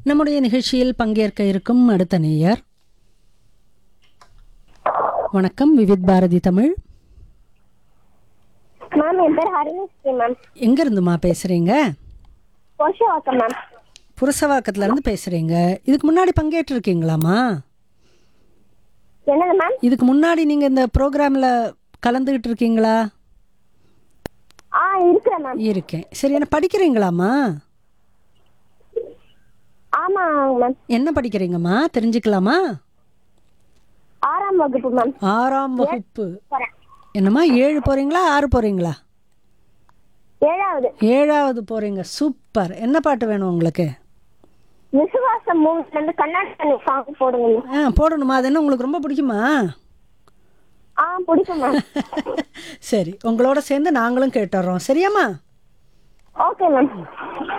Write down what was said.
நம்முடைய நிகழ்ச்சியில் பங்கேற்க இருக்கும் அடுத்த நேயர். வணக்கம், விவித் பாரதி தமிழ். மேம் என் பேர் ஹரிணிஸ்ரீ மேம். எங்க இருந்துமா பேசுறீங்க? புருஷவாக்கம் மேம். புரசவாக்கத்துல இருந்து பேசுறீங்க. இதுக்கு முன்னாடி பங்கேற்று இருக்கீங்களாமா? என்னது மேம்? இதுக்கு முன்னாடி நீங்க இந்த ப்ரோக்ராம்ல கலந்துகிட்டு இருக்கீங்களா? இருக்கிறேன் மேம். இருக்கேன். சரி, என்ன படிக்கிறீங்களாமா? ஆமாங்க மேம். என்ன படிக்கிறீங்கம்மா, தெரிஞ்சுக்கலாமா? 6ஆம் வகுப்பு மேம். 6ஆம் வகுப்பு. போறேன். என்னம்மா, 7 போறீங்களா 6 போறீங்களா? 7வது. 7வது போறீங்க. சூப்பர். என்ன பாட்டு வேணும் உங்களுக்கு? விசுவாசம் மூவில இருந்து கண்ணாடி சாங் போடுங்க. போடணுமா? அது என்ன உங்களுக்கு ரொம்ப பிடிக்குமா? பிடிக்கும் மேம். சரி, உங்களோட சேர்ந்து நாங்களும் கேட்டுறோம். சரியாம்மா? Okay ma'am.